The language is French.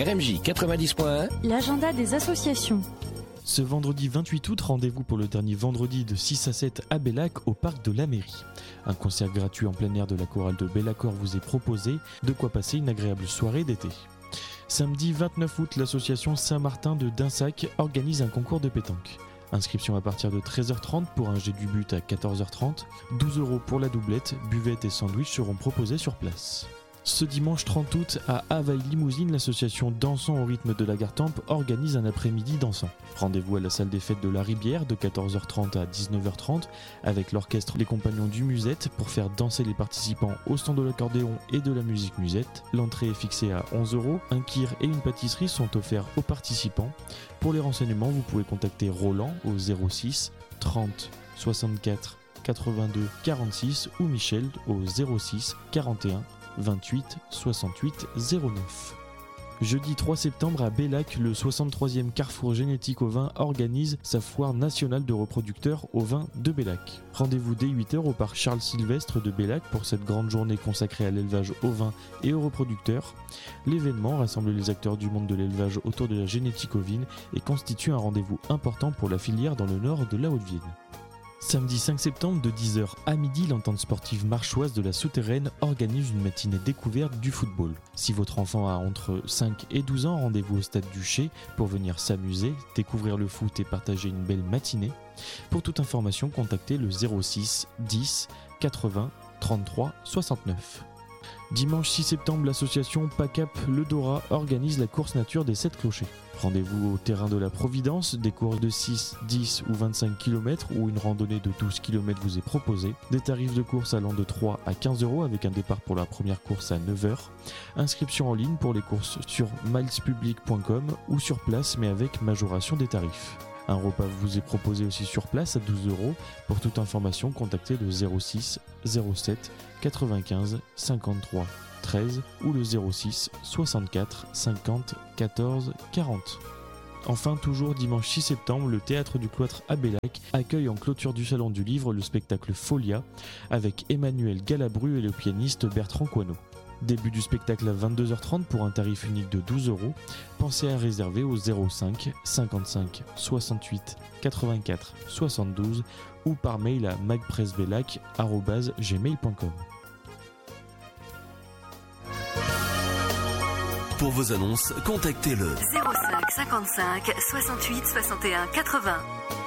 RMJ 90.1, l'agenda des associations. Ce vendredi 28 août, rendez-vous pour le dernier vendredi de 6 à 7 à Bellac au parc de la mairie. Un concert gratuit en plein air de la chorale de Bellacor vous est proposé, de quoi passer une agréable soirée d'été. Samedi 29 août, l'association Saint-Martin de Dinsac organise un concours de pétanque. Inscription à partir de 13h30 pour un jet du but à 14h30, 12 € pour la doublette, buvette et sandwich seront proposés sur place. Ce dimanche 30 août, à Havaï-Limousine, l'association Dansons au rythme de la Gartempe organise un après-midi dansant. Rendez-vous à la salle des fêtes de la Ribière de 14h30 à 19h30 avec l'orchestre Les Compagnons du Musette pour faire danser les participants au son de l'accordéon et de la musique musette. L'entrée est fixée à 11 €. Un kir et une pâtisserie sont offerts aux participants. Pour les renseignements, vous pouvez contacter Roland au 06 30 64 82 46 ou Michel au 06 41 28 68 09. Jeudi 3 septembre à Bellac, le 63e Carrefour Génétique au Vin organise sa foire nationale de reproducteurs au vin de Bellac. Rendez-vous dès 8h au parc Charles Sylvestre de Bellac pour cette grande journée consacrée à l'élevage au vin et aux reproducteurs. L'événement rassemble les acteurs du monde de l'élevage autour de la génétique ovine et constitue un rendez-vous important pour la filière dans le nord de la Haute-Vienne. Samedi 5 septembre de 10h à midi, l'entente sportive marchoise de la Souterraine organise une matinée découverte du football. Si votre enfant a entre 5 et 12 ans, rendez-vous au stade du Chet pour venir s'amuser, découvrir le foot et partager une belle matinée. Pour toute information, contactez le 06 10 80 33 69. Dimanche 6 septembre, l'association PACAP Le Dora organise la course nature des 7 clochers. Rendez-vous au terrain de la Providence, des courses de 6, 10 ou 25 km ou une randonnée de 12 km vous est proposée. Des tarifs de course allant de 3 à 15 € avec un départ pour la première course à 9h. Inscription en ligne pour les courses sur milespublic.com ou sur place mais avec majoration des tarifs. Un repas vous est proposé aussi sur place à 12 €. Pour toute information, contactez le 06 07 95 53 13 ou le 06 64 50 14 40. Enfin, toujours dimanche 6 septembre, le Théâtre du Cloître à Bellac accueille en clôture du Salon du Livre le spectacle Folia avec Emmanuel Galabru et le pianiste Bertrand Coineau. Début du spectacle à 22h30 pour un tarif unique de 12 €. Pensez à réserver au 05 55 68 84 72 ou par mail à magpressbellac@gmail.com. Pour vos annonces, contactez le 05 55 68 61 80.